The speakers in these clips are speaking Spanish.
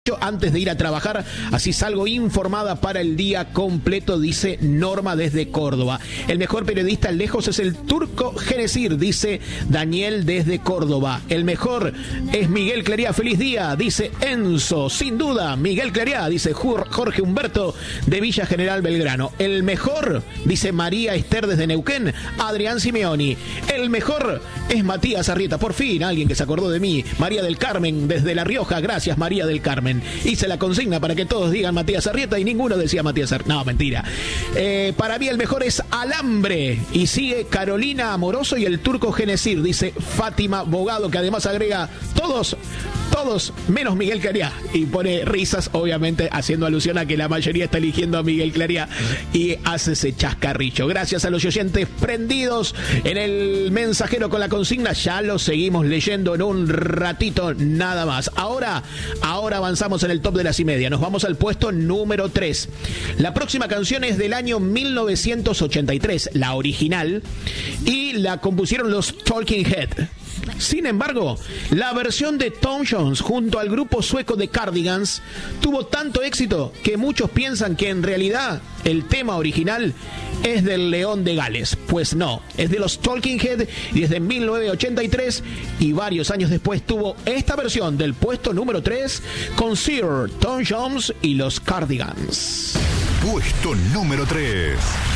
antes de ir a trabajar, así salgo informada para el día completo, dice Norma desde Córdoba. El mejor periodista lejos es el turco Genesir, dice Daniel desde Córdoba. El mejor es Miguel Claría, feliz día, dice Enzo, sin duda, Miguel Claría, dice Jorge Humberto de Villa General Belgrano. El mejor, dice María Esther desde Neuquén, Adrián Simeoni. El mejor es Matías Arrieta, por fin, alguien que se acordó de mí. María del Carmen desde La Rioja, gracias María del Carmen. Hice la consigna para que todos digan Matías Arrieta y ninguno decía Matías Arrieta. No, mentira. Para mí el mejor es Alambre. Y sigue Carolina Amoroso y el turco Genesir, dice Fátima Bogado, que además agrega todos menos Miguel Claría. Y pone risas, obviamente, haciendo alusión a que la mayoría está eligiendo a Miguel Claría y hace ese chascarrillo. Gracias a los oyentes prendidos en el mensajero con la consigna. Ya lo seguimos leyendo en un ratito nada más. Ahora avanzamos en el top de las y media. Nos vamos al puesto número 3. La próxima canción es del año 1983, la original, y la compusieron los Talking Heads. Sin embargo, la versión de Tom Jones junto al grupo sueco de Cardigans tuvo tanto éxito que muchos piensan que en realidad el tema original es del León de Gales. Pues no, es de los Talking Heads y desde 1983 y varios años después tuvo esta versión del puesto número 3 con Sir Tom Jones y los Cardigans. Puesto número 3.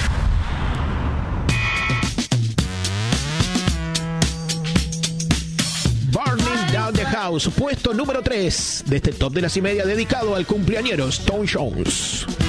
Down the House, puesto número 3 de este top de las y media dedicado al cumpleañero Tom Jones.